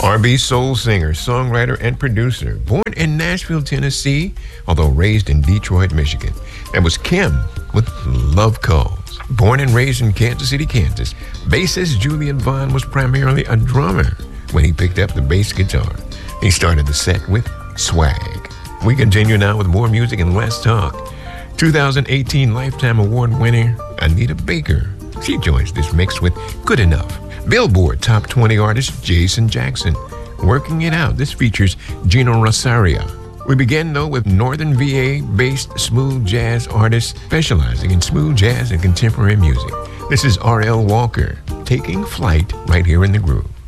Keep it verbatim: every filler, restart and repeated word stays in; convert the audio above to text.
R and B soul singer, songwriter, and producer. Born in Nashville, Tennessee, although raised in Detroit, Michigan. That was Kim with Love Calls. Born and raised in Kansas City, Kansas, bassist Julian Vaughn was primarily a drummer when he picked up the bass guitar. He started the set with Swag. We continue now with more music and less talk. two thousand eighteen Lifetime Award winner Anita Baker. She joins this mix with Good Enough. Billboard Top twenty artist Jason Jackson. Working It Out. This features Gino Rosario. We begin, though, with Northern V A-based smooth jazz artist specializing in smooth jazz and contemporary music. This is R L Walker, Taking Flight, right here in the groove.